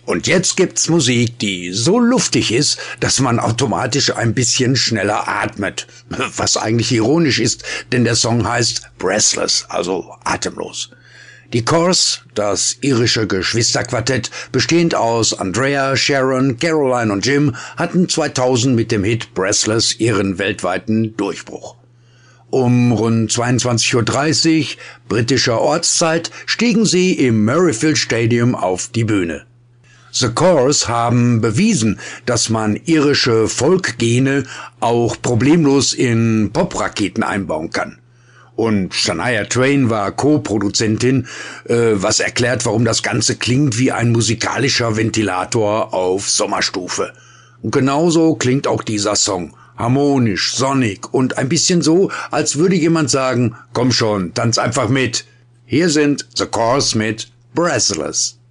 Und jetzt gibt's Musik, die so luftig ist, dass man automatisch ein bisschen schneller atmet. Was eigentlich ironisch ist, denn der Song heißt Breathless, also atemlos. Die Corrs, das irische Geschwisterquartett, bestehend aus Andrea, Sharon, Caroline und Jim, hatten 2000 mit dem Hit Breathless ihren weltweiten Durchbruch. Um rund 22:30 Uhr britischer Ortszeit stiegen sie im Murrayfield Stadium auf die Bühne. The Corrs haben bewiesen, dass man irische Folk-Gene auch problemlos in Pop-Raketen einbauen kann. Und Shania Twain war Co-Produzentin, was erklärt, warum das Ganze klingt wie ein musikalischer Ventilator auf Sommerstufe. Und genauso klingt auch dieser Song. Harmonisch, sonnig und ein bisschen so, als würde jemand sagen, komm schon, tanz einfach mit. Hier sind The Corrs mit Breathless.